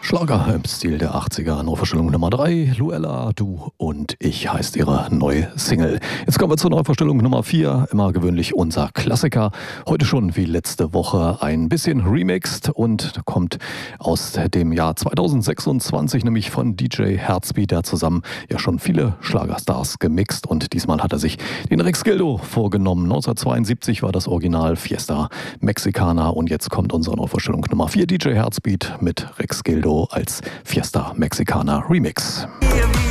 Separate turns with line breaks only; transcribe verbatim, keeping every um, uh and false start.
Schlager im Stil der achtziger, Neuvorstellung Nummer drei, Luella, Du und Ich heißt ihre neue Single. Jetzt kommen wir zur Neuvorstellung Nummer vier, immer gewöhnlich unser Klassiker. Heute schon wie letzte Woche ein bisschen remixed und kommt aus dem Jahr zweitausendsechsundzwanzig, nämlich von D J Herzbeat, der zusammen ja schon viele Schlagerstars gemixt, und diesmal hat er sich den Rex Gildo vorgenommen. neunzehnhundertzweiundsiebzig war das Original Fiesta Mexicana, und jetzt kommt unsere Neuvorstellung Nummer vier, D J Herzbeat mit Rex Gildo als Fiesta Mexicana Remix.